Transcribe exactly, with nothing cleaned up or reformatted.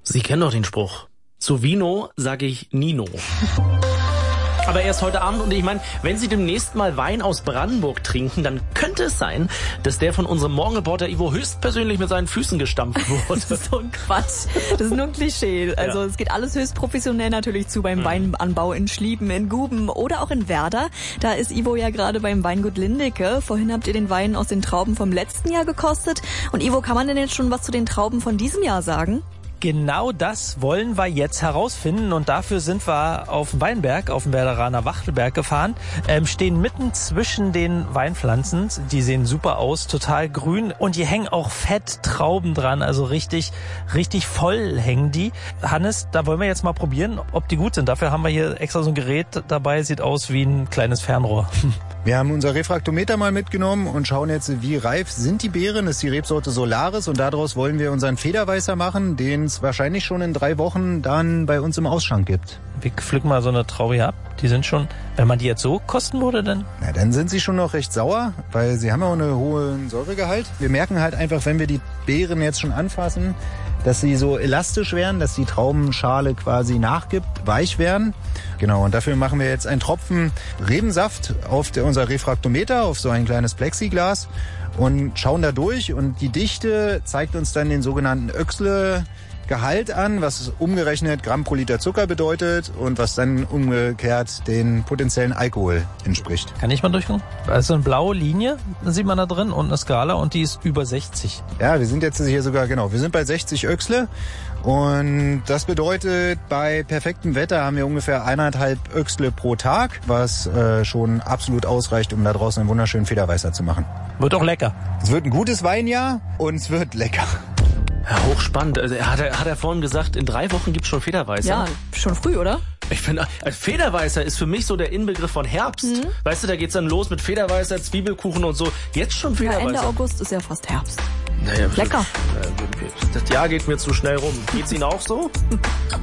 Sie kennen doch den Spruch. Zu Vino sage ich Nino. Aber erst heute Abend, und ich meine, wenn Sie demnächst mal Wein aus Brandenburg trinken, dann könnte es sein, dass der von unserem Morgenreporter Ivo höchstpersönlich mit seinen Füßen gestampft wurde. Das ist so ein Quatsch. Das ist nur ein Klischee. Also ja. Es geht alles höchst professionell natürlich zu beim mhm. Weinanbau in Schlieben, in Guben oder auch in Werder. Da ist Ivo ja gerade beim Weingut Lindecke. Vorhin habt ihr den Wein aus den Trauben vom letzten Jahr gekostet. Und Ivo, kann man denn jetzt schon was zu den Trauben von diesem Jahr sagen? Genau das wollen wir jetzt herausfinden und dafür sind wir auf dem Weinberg, auf dem Werderaner Wachtelberg gefahren, ähm, stehen mitten zwischen den Weinpflanzen, die sehen super aus, total grün und hier hängen auch fett Trauben dran, also richtig, richtig voll hängen die. Hannes, da wollen wir jetzt mal probieren, ob die gut sind. Dafür haben wir hier extra so ein Gerät dabei, sieht aus wie ein kleines Fernrohr. Wir haben unser Refraktometer mal mitgenommen und schauen jetzt, wie reif sind die Beeren. Das ist die Rebsorte Solaris und daraus wollen wir unseren Federweißer machen, den es wahrscheinlich schon in drei Wochen dann bei uns im Ausschank gibt. Wir pflücken mal so eine Traube hier ab. Die sind schon, wenn man die jetzt so kosten würde, dann? Na, dann sind sie schon noch recht sauer, weil sie haben ja auch einen hohen Säuregehalt. Wir merken halt einfach, wenn wir die Beeren jetzt schon anfassen, dass sie so elastisch werden, dass die Traubenschale quasi nachgibt, weich werden. Genau, und dafür machen wir jetzt einen Tropfen Rebensaft auf der, unser Refraktometer, auf so ein kleines Plexiglas und schauen da durch. Und die Dichte zeigt uns dann den sogenannten Oechsle-Gehalt an, was umgerechnet Gramm pro Liter Zucker bedeutet und was dann umgekehrt den potenziellen Alkohol entspricht. Kann ich mal durchgucken? Also eine blaue Linie sieht man da drin und eine Skala und die ist über sechzig. Ja, wir sind jetzt hier sogar, genau, wir sind bei sechzig Oechsle. Und das bedeutet, bei perfektem Wetter haben wir ungefähr eineinhalb Oechsle pro Tag, was äh, schon absolut ausreicht, um da draußen einen wunderschönen Federweißer zu machen. Wird auch lecker. Es wird ein gutes Weinjahr und es wird lecker. Ja, hochspannend. Also, hat, er, hat er vorhin gesagt, in drei Wochen gibt's schon Federweißer? Ja, schon früh, oder? Ich finde, Federweißer ist für mich so der Inbegriff von Herbst. Mhm. Weißt du, da geht's dann los mit Federweißer, Zwiebelkuchen und so. Jetzt schon Federweißer. Ja, Ende August ist ja fast Herbst. Naja, lecker. Das Jahr geht mir zu schnell rum. Geht's Ihnen auch so?